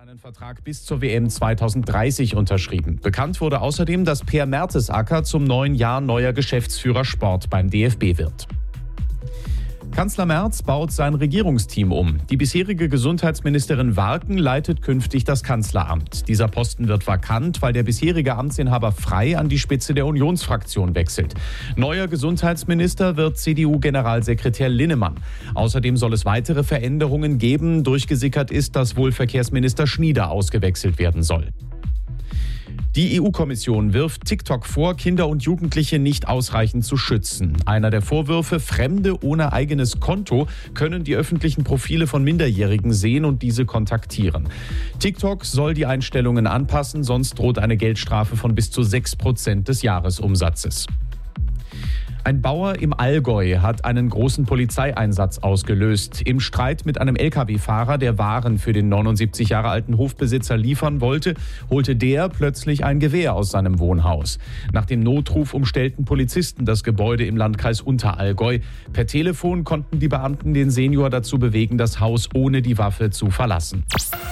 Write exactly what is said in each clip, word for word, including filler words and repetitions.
einen Vertrag bis zur W M zweitausenddreißig unterschrieben. Bekannt wurde außerdem, dass Per Mertesacker zum neuen Jahr neuer Geschäftsführer Sport beim D F B wird. Kanzler Merz baut sein Regierungsteam um. Die bisherige Gesundheitsministerin Warken leitet künftig das Kanzleramt. Dieser Posten wird vakant, weil der bisherige Amtsinhaber Frey an die Spitze der Unionsfraktion wechselt. Neuer Gesundheitsminister wird C D U-Generalsekretär Linnemann. Außerdem soll es weitere Veränderungen geben. Durchgesickert ist, dass wohl Verkehrsminister Schnieder ausgewechselt werden soll. Die E U-Kommission wirft TikTok vor, Kinder und Jugendliche nicht ausreichend zu schützen. Einer der Vorwürfe: Fremde ohne eigenes Konto können die öffentlichen Profile von Minderjährigen sehen und diese kontaktieren. TikTok soll die Einstellungen anpassen, sonst droht eine Geldstrafe von bis zu sechs Prozent des Jahresumsatzes. Ein Bauer im Allgäu hat einen großen Polizeieinsatz ausgelöst. Im Streit mit einem L K W-Fahrer, der Waren für den neunundsiebzig Jahre alten Hofbesitzer liefern wollte, holte der plötzlich ein Gewehr aus seinem Wohnhaus. Nach dem Notruf umstellten Polizisten das Gebäude im Landkreis Unterallgäu. Per Telefon konnten die Beamten den Senior dazu bewegen, das Haus ohne die Waffe zu verlassen.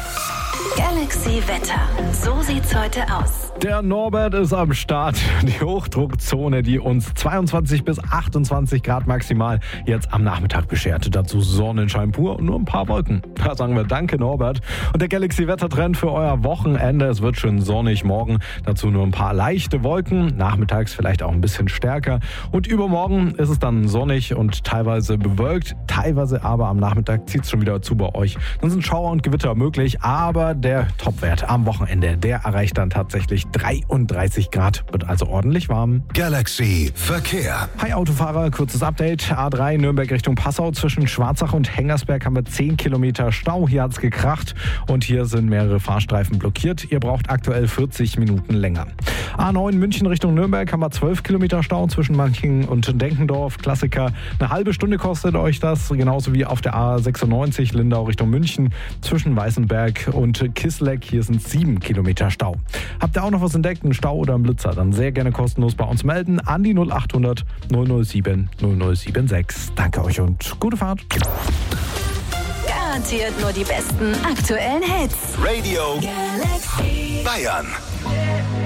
Galaxy Wetter. So sieht's heute aus. Der Norbert ist am Start. Die Hochdruckzone, die uns zweiundzwanzig bis achtundzwanzig Grad maximal jetzt am Nachmittag beschert. Dazu Sonnenschein pur und nur ein paar Wolken. Da sagen wir danke, Norbert. Und der Galaxy Wettertrend für euer Wochenende. Es wird schön sonnig morgen. Dazu nur ein paar leichte Wolken. Nachmittags vielleicht auch ein bisschen stärker. Und übermorgen ist es dann sonnig und teilweise bewölkt. Teilweise aber am Nachmittag zieht es schon wieder zu bei euch. Dann sind Schauer und Gewitter möglich. Aber der Topwert am Wochenende, der erreicht dann tatsächlich dreiunddreißig Grad, wird also ordentlich warm. Galaxy Verkehr. Hi Autofahrer, kurzes Update. A drei Nürnberg Richtung Passau. Zwischen Schwarzach und Hengersberg haben wir zehn Kilometer Stau. Hier hat's gekracht und hier sind mehrere Fahrstreifen blockiert. Ihr braucht aktuell vierzig Minuten länger. A neun München Richtung Nürnberg haben wir zwölf Kilometer Stau zwischen Manching und Denkendorf. Klassiker. Eine halbe Stunde kostet euch das, genauso wie auf der A sechsundneunzig Lindau Richtung München. Zwischen Weißenberg und Kisleck, hier sind sieben Kilometer Stau. Habt ihr auch noch was entdeckt, einen Stau oder einen Blitzer, dann sehr gerne kostenlos bei uns melden an die null acht hundert null null sieben null null sieben sechs. Danke euch und gute Fahrt. Garantiert nur die besten aktuellen Hits. Radio Galaxy Bayern.